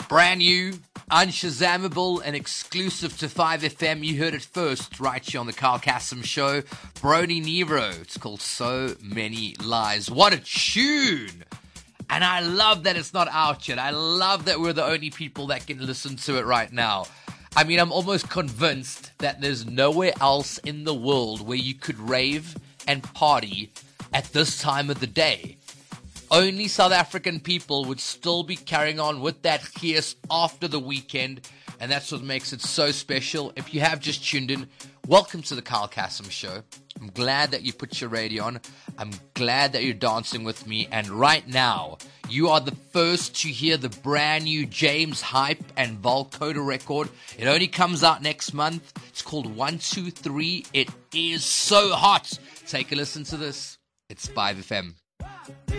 Brand new, unshazamable, and exclusive to 5FM. You heard it first right here on the Carl Cassim Show. Brody Nero. It's called So Many Lies. What a tune! And I love that it's not out yet. I love that we're the only people that can listen to it right now. I mean, I'm almost convinced that there's nowhere else in the world where you could rave and party at this time of the day. Only South African people would still be carrying on with that gees after the weekend, and that's what makes it so special. If you have just tuned in, welcome to the Carl Cassim Show. I'm glad that you put your radio on. I'm glad that you're dancing with me, and right now, you are the first to hear the brand new James Hype and Volcoda record. It only comes out next month. It's called 123. It is so hot. Take a listen to this. It's 5FM.